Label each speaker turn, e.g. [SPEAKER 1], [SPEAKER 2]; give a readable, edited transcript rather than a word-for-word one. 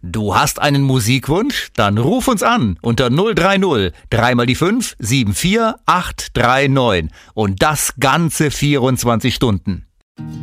[SPEAKER 1] Du hast einen Musikwunsch? Dann ruf uns an unter 030 3 mal die 5 74 839 und das ganze 24 Stunden.